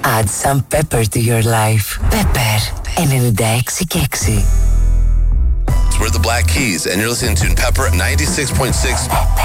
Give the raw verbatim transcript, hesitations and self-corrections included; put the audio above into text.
Add some pepper to your life. Pepper ενενήντα έξι και έξι. We're the Black Keys and you're listening to Pepper ninety-six point six.